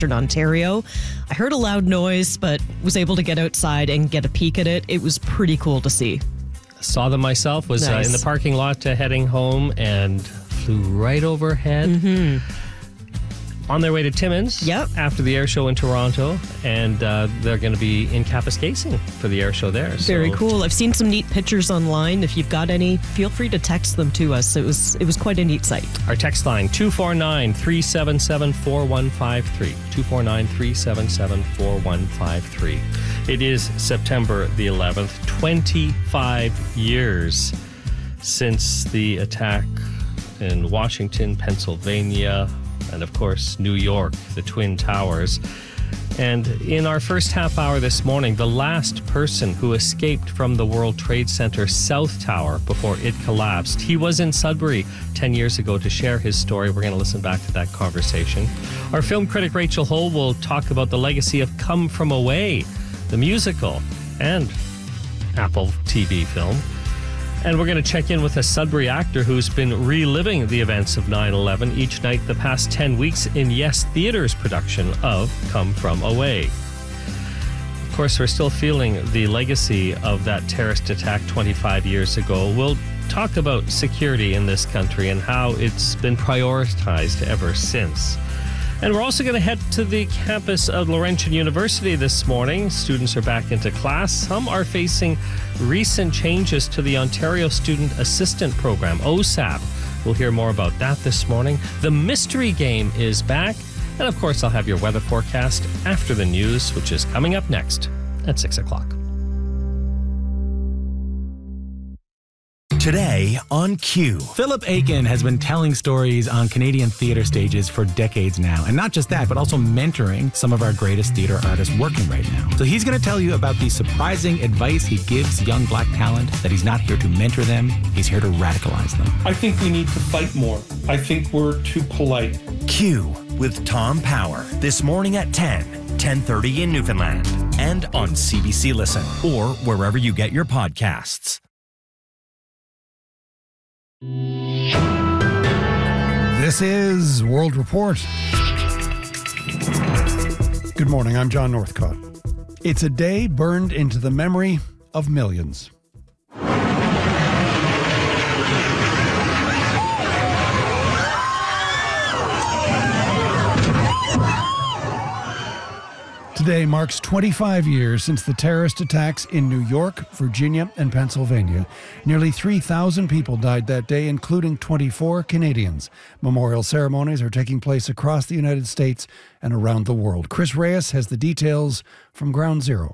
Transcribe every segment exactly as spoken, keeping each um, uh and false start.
Ontario. I heard a loud noise, but was able to get outside and get a peek at it. It was pretty cool to see. Saw them myself, was Nice. uh, in the parking lot uh, heading home and flew right overhead. Mm-hmm. On their way to Timmins Yep. after the air show in Toronto, and uh, they're going to be in Kapuskasing for the air show there. Very So cool. I've seen some neat pictures online. If you've got any, feel free to text them to us. It was it was quite a neat sight. Our text line, two four nine, three seven seven, four one five three. two four nine, three seven seven, four one five three. It is September the eleventh, twenty-five years since the attack in Washington, Pennsylvania, and of course, New York, the Twin Towers. And in our first half hour this morning, the last person who escaped from the World Trade Center South Tower before it collapsed, he was in Sudbury ten years ago to share his story. We're going to listen back to that conversation. Our film critic Rachel Hull will talk about the legacy of Come From Away, the musical and Apple T V film. And we're going to check in with a Sudbury actor who's been reliving the events of nine eleven each night the past ten weeks in Yes Theatre's production of Come From Away. Of course, we're still feeling the legacy of that terrorist attack twenty-five years ago. We'll talk about security in this country and how it's been prioritized ever since. And we're also going to head to the campus of Laurentian University this morning. Students are back into class. Some are facing recent changes to the Ontario Student Assistant Program, O S A P. We'll hear more about that this morning. The mystery game is back. And of course, I'll have your weather forecast after the news, which is coming up next at six o'clock. Today on Q. Philip Aiken has been telling stories on Canadian theatre stages for decades now. And not just that, but also mentoring some of our greatest theatre artists working right now. So he's going to tell you about the surprising advice he gives young black talent, that he's not here to mentor them, he's here to radicalize them. I think we need to fight more. I think we're too polite. Q with Tom Power. This morning at ten, ten thirty in Newfoundland. And on C B C Listen or wherever you get your podcasts. This is World Report. Good morning, I'm John Northcott. It's a day burned into the memory of millions. Today marks twenty-five years since the terrorist attacks in New York, Virginia, and Pennsylvania. Nearly three thousand people died that day, including twenty-four Canadians. Memorial ceremonies are taking place across the United States and around the world. Chris Reyes has the details from Ground Zero.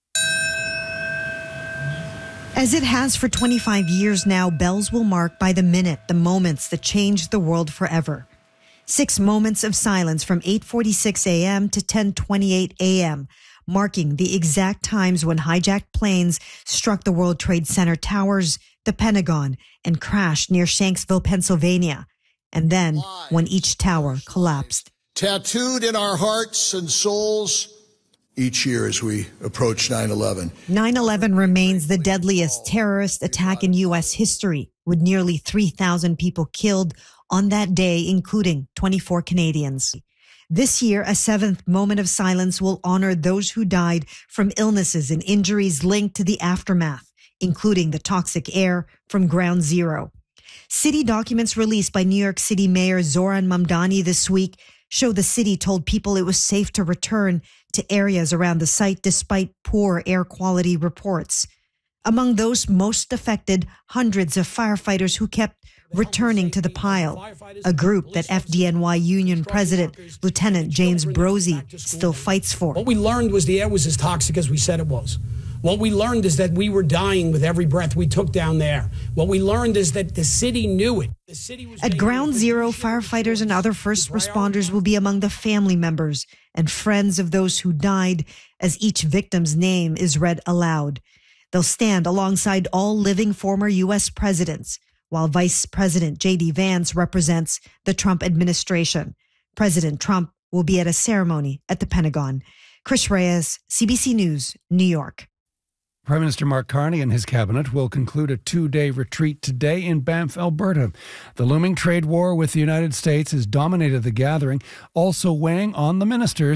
As it has for twenty-five years now, bells will mark by the minute the moments that changed the world forever. Six moments of silence from eight forty-six a.m. to ten twenty-eight a.m., marking the exact times when hijacked planes struck the World Trade Center towers, the Pentagon, and crashed near Shanksville, Pennsylvania. And then when each tower collapsed. Tattooed in our hearts and souls each year as we approach nine eleven. nine eleven remains the deadliest terrorist attack in U S history, with nearly three thousand people killed on that day, including twenty-four Canadians. This year, a seventh moment of silence will honor those who died from illnesses and injuries linked to the aftermath, including the toxic air from Ground Zero. City documents released by New York City Mayor Zoran Mamdani this week show the city told people it was safe to return to areas around the site despite poor air quality reports. Among those most affected, hundreds of firefighters who kept returning to the pile, a group that F D N Y Union President Lieutenant James Brozzi still fights for. What we learned was the air was as toxic as we said it was. What we learned is that we were dying with every breath we took down there. What we learned is that the city knew it. The city was At Ground Zero, firefighters and other first responders will be among the family members and friends of those who died as each victim's name is read aloud. They'll stand alongside all living former U S presidents, while Vice President J D Vance represents the Trump administration. President Trump will be at a ceremony at the Pentagon. Chris Reyes, C B C News, New York. Prime Minister Mark Carney and his cabinet will conclude a two-day retreat today in Banff, Alberta. The looming trade war with the United States has dominated the gathering, also weighing on the ministers.